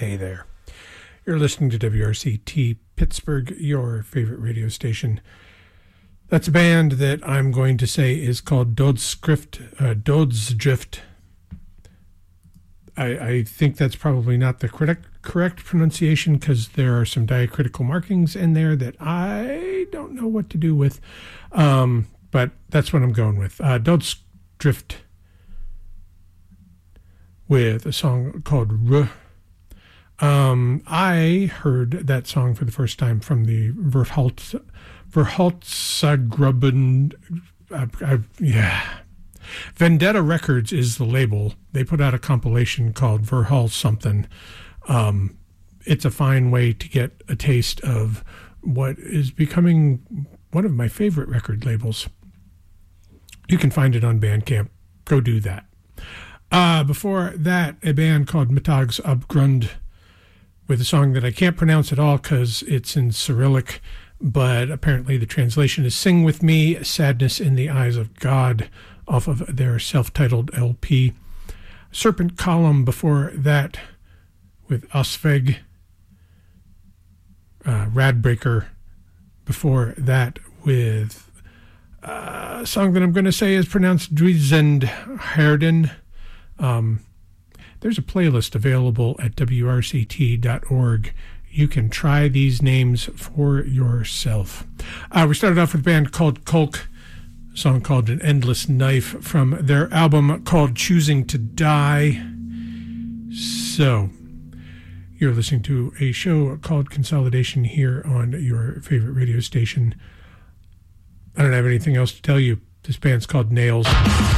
Hey there. You're listening to WRCT Pittsburgh, your favorite radio station. That's a band that I'm going to say is called Dødsdrift. I think that's probably not the correct pronunciation because there are some diacritical markings in there that I don't know what to do with. But that's what I'm going with. Dødsdrift with a song called R. I heard that song for the first time from the Verhaltsgruppen. Vendetta Records is the label. They put out a compilation called Verhal something. It's a fine way to get a taste of what is becoming one of my favorite record labels. You can find it on Bandcamp. Go do that. Before that, a band called Mittags Abgrund with a song that I can't pronounce at all because it's in Cyrillic, but apparently the translation is Sing With Me, Sadness in the Eyes of God, off of their self-titled LP. Serpent Column before that with Osveg. Radbreaker before that with a song that I'm going to say is pronounced Drizend Herden. There's a playlist available at wrct.org. You can try these names for yourself. We started off with a band called Kulk, a song called An Endless Knife from their album called Choosing to Die. So, you're listening to a show called Consolidation here on your favorite radio station. I don't have anything else to tell you. This band's called Nails.